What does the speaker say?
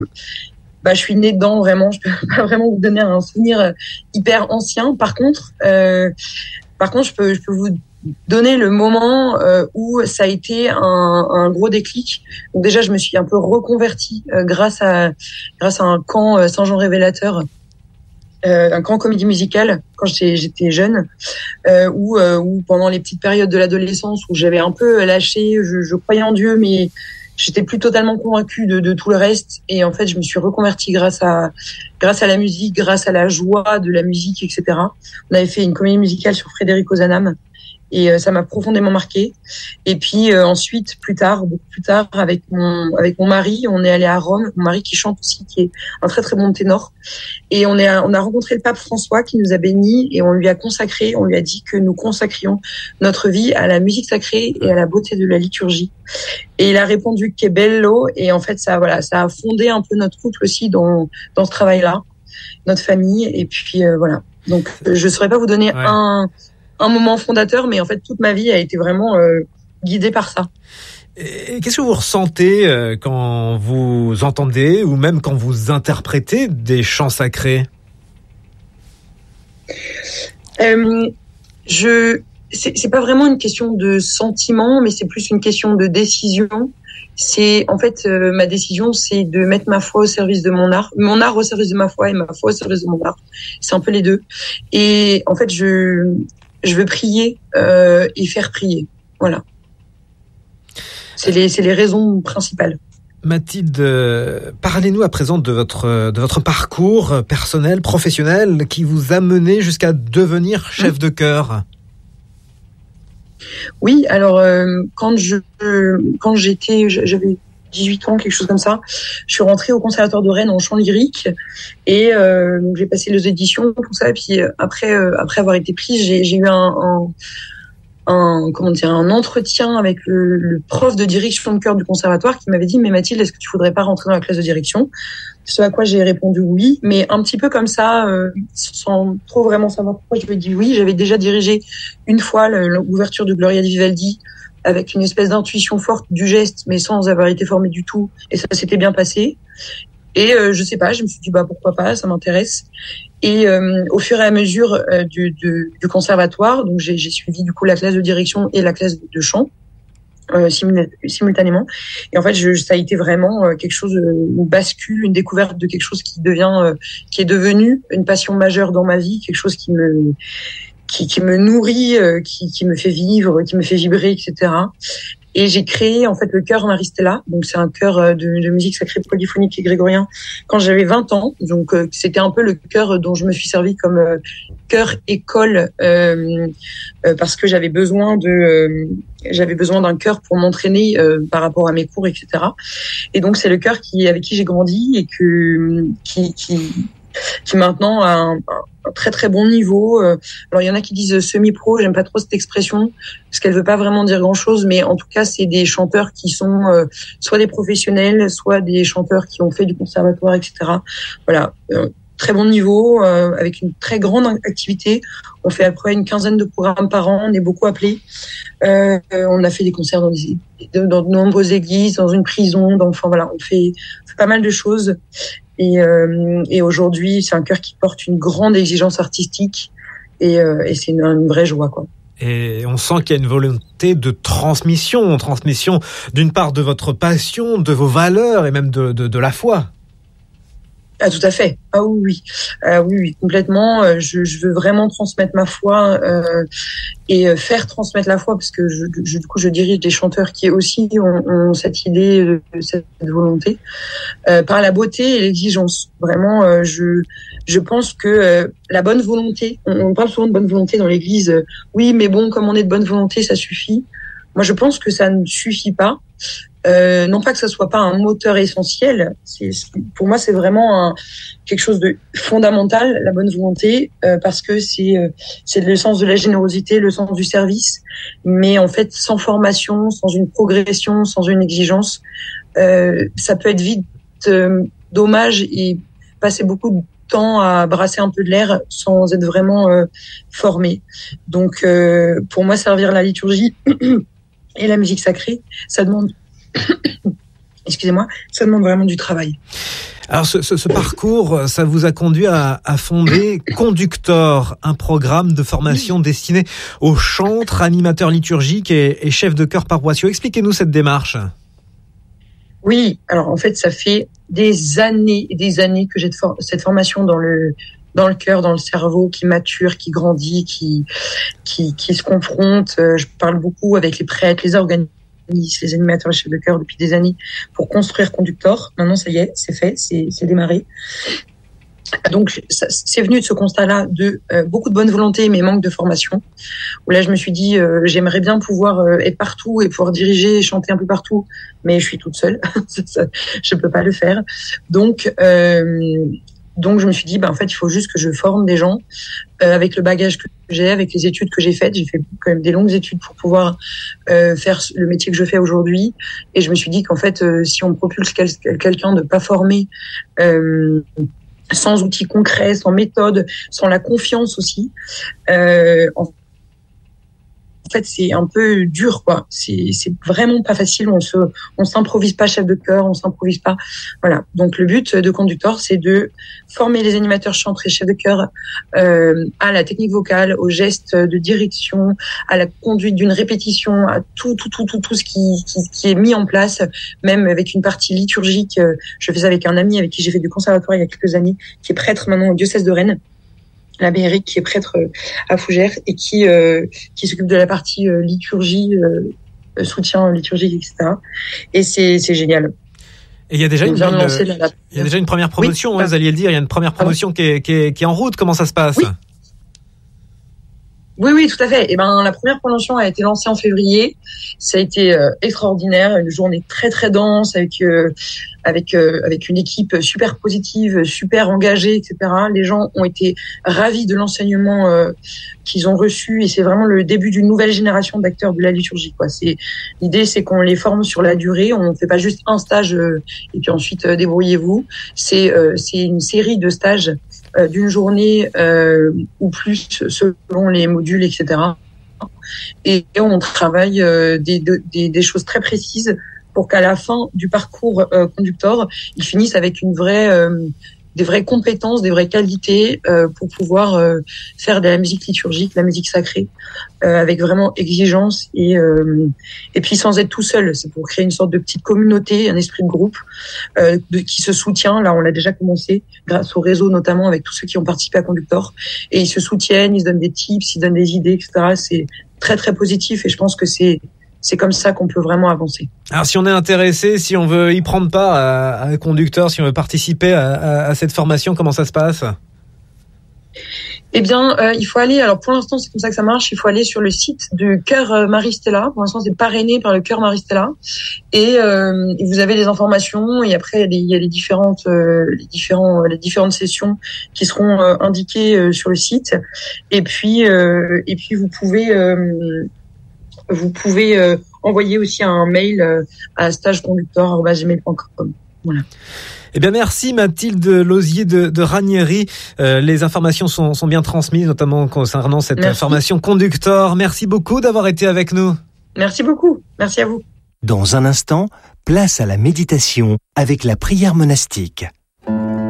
je suis née dedans vraiment. Je peux pas vraiment vous donner un souvenir hyper ancien. Par contre, je peux vous donner le moment où ça a été un gros déclic. Donc déjà, je me suis un peu reconvertie grâce à un camp Saint-Jean Révélateur, un camp comédie musicale quand j'étais jeune, où pendant les petites périodes de l'adolescence où j'avais un peu lâché, je croyais en Dieu, mais j'étais plus totalement convaincue de tout le reste. Et en fait, je me suis reconvertie grâce à la musique, grâce à la joie de la musique, etc. On avait fait une comédie musicale sur Frédéric Ozanam. Et ça m'a profondément marqué. Et puis ensuite, beaucoup plus tard, avec mon mari, on est allé à Rome. Mon mari qui chante aussi, qui est un très très bon ténor. Et on a rencontré le pape François qui nous a bénis et on lui a dit que nous consacrions notre vie à la musique sacrée et à la beauté de la liturgie. Et il a répondu que bello. Et en fait, ça a fondé un peu notre couple aussi dans ce travail-là, notre famille. Et puis voilà. Donc, je saurais pas vous donner un moment fondateur, mais en fait, toute ma vie a été vraiment guidée par ça. Et qu'est-ce que vous ressentez quand vous entendez ou même quand vous interprétez des chants sacrés ? C'est pas vraiment une question de sentiment, mais c'est plus une question de décision. C'est en fait ma décision, c'est de mettre ma foi au service de mon art au service de ma foi et ma foi au service de mon art. C'est un peu les deux. Et en fait, je veux prier et faire prier. Voilà. C'est les raisons principales. Mathilde, parlez-nous à présent de votre parcours personnel, professionnel, qui vous a mené jusqu'à devenir chef de chœur. Oui, alors quand j'avais 18 ans, quelque chose comme ça, je suis rentrée au Conservatoire de Rennes en chant lyrique et donc j'ai passé les auditions, tout ça, et puis après avoir été prise, j'ai eu un entretien avec le prof de direction de chœur du conservatoire qui m'avait dit: mais Mathilde, est-ce que tu voudrais pas rentrer dans la classe de direction? Ce à quoi j'ai répondu oui, mais un petit peu comme ça, sans trop vraiment savoir pourquoi je lui ai dit oui. J'avais déjà dirigé une fois l'ouverture de Gloria di Vivaldi avec une espèce d'intuition forte du geste, mais sans avoir été formée du tout, et ça s'était bien passé. Et je sais pas, je me suis dit pourquoi pas, ça m'intéresse. Et au fur et à mesure du conservatoire, donc j'ai suivi du coup la classe de direction et la classe de chant simultanément. Et en fait, ça a été vraiment quelque chose, une bascule, une découverte de quelque chose qui est devenu une passion majeure dans ma vie, quelque chose qui me nourrit, qui me fait vivre, qui me fait vibrer, etc. Et j'ai créé en fait le chœur Maristella, donc c'est un chœur de musique sacrée polyphonique et grégorien quand j'avais 20 ans. Donc c'était un peu le chœur dont je me suis servi comme chœur école parce que j'avais besoin d'un chœur pour m'entraîner par rapport à mes cours, etc. Et donc c'est le chœur avec qui j'ai grandi et qui maintenant a un très très bon niveau. Alors il y en a qui disent semi-pro, j'aime pas trop cette expression parce qu'elle veut pas vraiment dire grand-chose, mais en tout cas c'est des chanteurs qui sont soit des professionnels, soit des chanteurs qui ont fait du conservatoire, etc. Voilà, très bon niveau, avec une très grande activité. On fait à peu près une quinzaine de programmes par an, on est beaucoup appelés. On a fait des concerts dans de nombreuses églises, dans une prison, enfin voilà, on fait pas mal de choses. Et aujourd'hui, c'est un chœur qui porte une grande exigence artistique et c'est une vraie joie, quoi. Et on sent qu'il y a une volonté de transmission d'une part de votre passion, de vos valeurs et même de la foi. Ah, tout à fait. Ah oui, oui, complètement. Je veux vraiment transmettre ma foi et faire transmettre la foi parce que du coup, je dirige des chanteurs qui aussi ont cette idée, cette volonté par la beauté et l'exigence. Vraiment, je pense que la bonne volonté. On parle souvent de bonne volonté dans l'Église. Oui, mais bon, comme on est de bonne volonté, ça suffit. Moi, je pense que ça ne suffit pas. Non pas que ça soit pas un moteur essentiel, pour moi c'est vraiment quelque chose de fondamental, la bonne volonté, parce que c'est le sens de la générosité, le sens du service, mais en fait sans formation, sans une progression, sans une exigence, ça peut être vite dommage et passer beaucoup de temps à brasser un peu de l'air sans être vraiment formé. Donc pour moi servir la liturgie et la musique sacrée, ça demande ça demande vraiment du travail. Alors ce parcours, ça vous a conduit à fonder Conductor, un programme de formation destiné aux chantres, animateurs liturgiques et chefs de chœur paroissiaux. Expliquez-nous cette démarche. Oui, alors en fait, ça fait des années et des années que j'ai cette formation dans le cœur, dans le cerveau, qui mature, qui grandit, qui se confronte. Je parle beaucoup avec les prêtres, les organismes, les animateurs et chefs de chœur depuis des années pour construire Conductor. Maintenant, ça y est, c'est fait, c'est démarré. Donc, c'est venu de ce constat-là de beaucoup de bonne volonté, mais manque de formation. Où là, je me suis dit, j'aimerais bien pouvoir être partout et pouvoir diriger et chanter un peu partout, mais je suis toute seule, je peux pas le faire. Donc, je me suis dit, en fait, il faut juste que je forme des gens avec le bagage que j'ai, avec les études que j'ai faites. J'ai fait quand même des longues études pour pouvoir faire le métier que je fais aujourd'hui. Et je me suis dit qu'en fait, si on propulse quelqu'un de pas formé, sans outils concrets, sans méthode, sans la confiance aussi, en fait, c'est un peu dur, quoi. C'est vraiment pas facile. On s'improvise pas chef de chœur, on s'improvise pas. Voilà. Donc, le but de Conductor, c'est de former les animateurs chantres et chefs de chœur à la technique vocale, aux gestes de direction, à la conduite d'une répétition, à tout ce qui est mis en place, même avec une partie liturgique. Je fais ça avec un ami avec qui j'ai fait du conservatoire il y a quelques années, qui est prêtre maintenant au diocèse de Rennes. L'abbé Eric, qui est prêtre à Fougères et qui s'occupe de la partie liturgie, soutien liturgique, etc. Et c'est génial. Et il y a déjà une première promotion, vous alliez le dire, il y a une première promotion qui est en route. Comment ça se passe ? Oui, tout à fait. Et la première promotion a été lancée en février. Ça a été extraordinaire, une journée très très dense avec une équipe super positive, super engagée, etc. Les gens ont été ravis de l'enseignement qu'ils ont reçu et c'est vraiment le début d'une nouvelle génération d'acteurs de la liturgie, quoi. L'idée, c'est qu'on les forme sur la durée. On ne fait pas juste un stage et puis ensuite débrouillez-vous. C'est une série de stages d'une journée ou plus selon les modules, etc. Et on travaille des choses très précises pour qu'à la fin du parcours Conductor, ils finissent avec des vraies compétences, des vraies qualités pour pouvoir faire de la musique liturgique, de la musique sacrée, avec vraiment exigence et puis sans être tout seul. C'est pour créer une sorte de petite communauté, un esprit de groupe qui se soutient. Là, on l'a déjà commencé grâce au réseau, notamment avec tous ceux qui ont participé à Conductor. Et ils se soutiennent, ils se donnent des tips, ils donnent des idées, etc. C'est très très positif et je pense que c'est comme ça qu'on peut vraiment avancer. Alors, si on est intéressé, si on veut y prendre part à Conductor, si on veut participer à cette formation, comment ça se passe ? Eh bien, il faut aller, alors pour l'instant, c'est comme ça que ça marche, il faut aller sur le site du Chœur Marie-Stella. Pour l'instant, c'est parrainé par le Chœur Marie-Stella. Et vous avez les informations, et après, il y a les différentes sessions qui seront indiquées sur le site. Et puis vous pouvez envoyer aussi un mail à stageconductor@gmail.com. Voilà. Eh bien, merci Mathilde Lausier de Ranieri. Les informations sont bien transmises, notamment concernant cette formation Conductor. Merci beaucoup d'avoir été avec nous. Merci beaucoup. Merci à vous. Dans un instant, place à la méditation avec la prière monastique.